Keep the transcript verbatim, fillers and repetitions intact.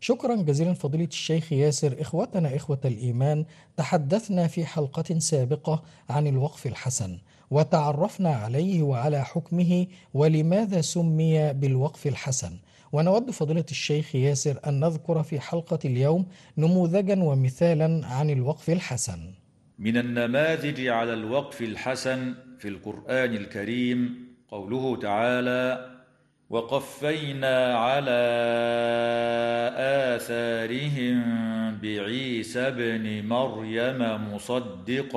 شكرا جزيلا فضيلة الشيخ ياسر. إخوتنا إخوة الإيمان، تحدثنا في حلقة سابقة عن الوقف الحسن، وتعرفنا عليه وعلى حكمه ولماذا سمي بالوقف الحسن. ونود فضيلة الشيخ ياسر أن نذكر في حلقة اليوم نموذجا ومثالا عن الوقف الحسن. من النماذج على الوقف الحسن في القرآن الكريم قوله تعالى: وقفينا على آثارهم بعيسى ابن مريم مصدقا